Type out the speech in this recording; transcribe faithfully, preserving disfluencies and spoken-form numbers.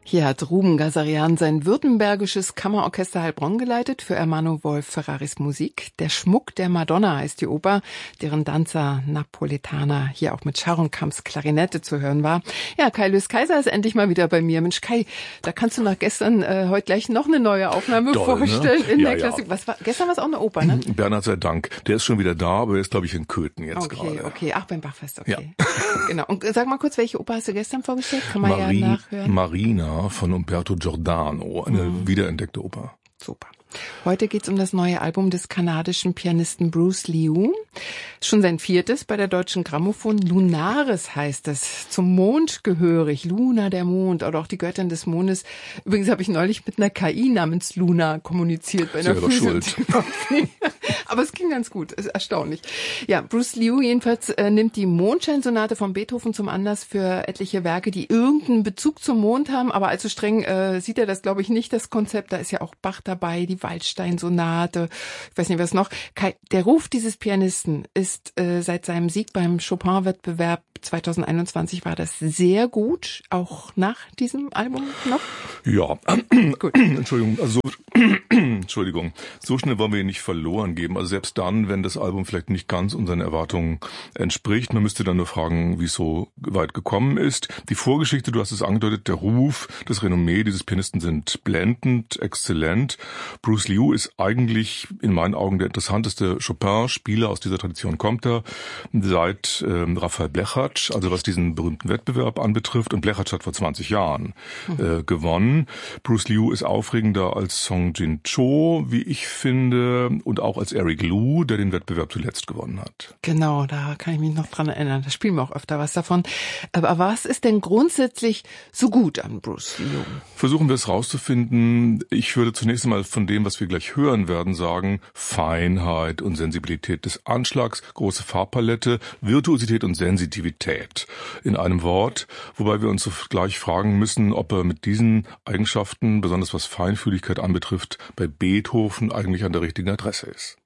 Hier hat Ruben Gazarian sein württembergisches Kammerorchester Heilbronn geleitet für Ermanno Wolf Ferraris Musik. Der Schmuck der Madonna heißt die Oper, deren Danza Napoletana hier auch mit Scharrenkamps Klarinette zu hören war. Ja, Kai Löß-Kaiser ist endlich mal wieder bei mir. Mensch, Kai, da kannst du nach gestern äh, heute gleich noch eine neue Aufnahme Doll, vorstellen ne? in ja, der Klassik. Ja. Was war, gestern war es auch eine Oper, ne? Bernhard sei Dank. Der ist schon wieder da, aber er ist, glaube ich, in Köthen jetzt okay, gerade. Okay, okay. Ach, beim Bachfest, okay. Ja. Genau. Und sag mal kurz, welche Oper hast du gestern vorgestellt? Kann man Marie, ja nachhören. Marina von Umberto Giordano, eine mhm. wiederentdeckte Oper. Super. Heute geht's um das neue Album des kanadischen Pianisten Bruce Liu. Schon sein viertes bei der Deutschen Grammophon. Lunaris heißt es. Zum Mond gehörig. Luna, der Mond, oder auch die Göttin des Mondes. Übrigens habe ich neulich mit einer K I namens Luna kommuniziert bei einer Selber schuld. Aber es ging ganz gut. Ist erstaunlich. Ja, Bruce Liu jedenfalls äh, nimmt die Mondscheinsonate von Beethoven zum Anlass für etliche Werke, die irgendeinen Bezug zum Mond haben. Aber allzu streng äh, sieht er das, glaube ich, nicht, das Konzept. Da ist ja auch Bach dabei, die Waldstein-Sonate, ich weiß nicht was noch. Der Ruf dieses Pianisten ist äh, seit seinem Sieg beim Chopin-Wettbewerb zwanzig einundzwanzig war das sehr gut, auch nach diesem Album noch? Ja, gut. Entschuldigung, also Entschuldigung, so schnell wollen wir ihn nicht verloren geben. Also selbst dann, wenn das Album vielleicht nicht ganz unseren Erwartungen entspricht, man müsste dann nur fragen, wie es so weit gekommen ist. Die Vorgeschichte, du hast es angedeutet, der Ruf, das Renommee dieses Pianisten sind blendend, exzellent. Bruce Liu ist eigentlich in meinen Augen der interessanteste Chopin-Spieler. Aus dieser Tradition kommt er seit ähm, Raphael Blechacz, also was diesen berühmten Wettbewerb anbetrifft. Und Blechacz hat vor zwanzig Jahren äh, gewonnen. Bruce Liu ist aufregender als Song Jin Cho, wie ich finde, und auch als Eric Liu, der den Wettbewerb zuletzt gewonnen hat. Genau, da kann ich mich noch dran erinnern. Da spielen wir auch öfter was davon. Aber was ist denn grundsätzlich so gut an Bruce Liu? Versuchen wir es rauszufinden. Ich würde zunächst einmal von dem, was wir gleich hören werden, sagen, Feinheit und Sensibilität des Anschlags, große Farbpalette, Virtuosität und Sensitivität in einem Wort, wobei wir uns gleich fragen müssen, ob er mit diesen Eigenschaften, besonders was Feinfühligkeit anbetrifft, bei Beethoven eigentlich an der richtigen Adresse ist.